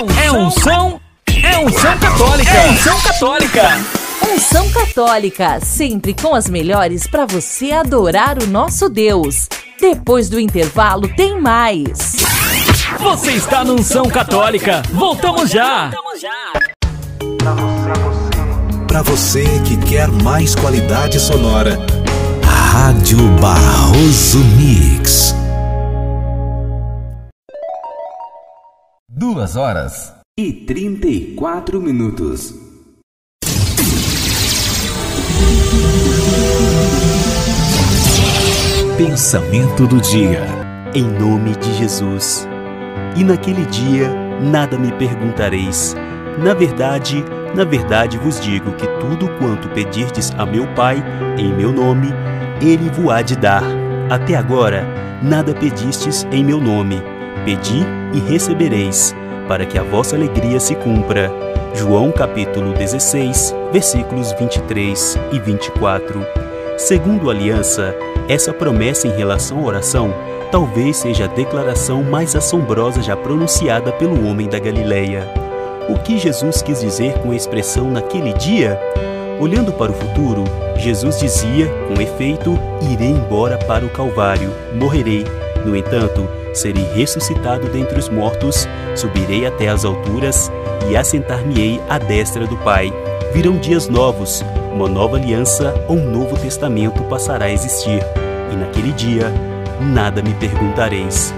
unção católica. É unção católica. Unção Católica, sempre com as melhores para você adorar o nosso Deus. Depois do intervalo tem mais. Você está no Unção Católica. Voltamos já. Para você que quer mais qualidade sonora, Rádio Barroso Mix. 2h34. Pensamento do dia. Em nome de Jesus. E naquele dia nada me perguntareis. Na verdade vos digo que tudo quanto pedirdes a meu Pai em meu nome, Ele vos há de dar. Até agora nada pedistes em meu nome. Pedi e recebereis, para que a vossa alegria se cumpra. João capítulo 16, versículos 23 e 24. Segundo a aliança, essa promessa em relação à oração talvez seja a declaração mais assombrosa já pronunciada pelo homem da Galileia. O que Jesus quis dizer com a expressão naquele dia? Olhando para o futuro, Jesus dizia, com efeito, irei embora para o Calvário, morrerei. No entanto, serei ressuscitado dentre os mortos, subirei até as alturas e assentar-me-ei à destra do Pai. Virão dias novos, uma nova aliança ou um novo testamento passará a existir. E naquele dia, nada me perguntareis.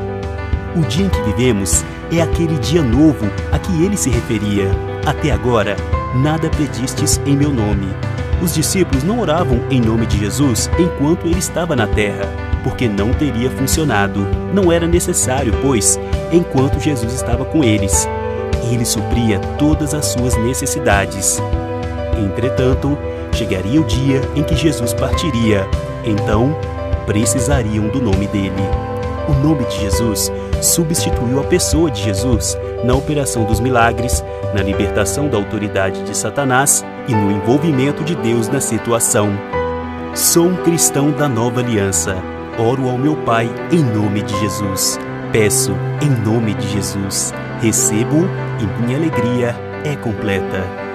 O dia em que vivemos é aquele dia novo a que ele se referia. Até agora, nada pedistes em meu nome. Os discípulos não oravam em nome de Jesus enquanto ele estava na terra, porque não teria funcionado. Não era necessário, pois, enquanto Jesus estava com eles, ele supria todas as suas necessidades. Entretanto, chegaria o dia em que Jesus partiria. Então, precisariam do nome dele. O nome de Jesus substituiu a pessoa de Jesus na operação dos milagres, na libertação da autoridade de Satanás e no envolvimento de Deus na situação. Sou um cristão da nova aliança. Oro ao meu Pai em nome de Jesus. Peço em nome de Jesus. Recebo e minha alegria é completa.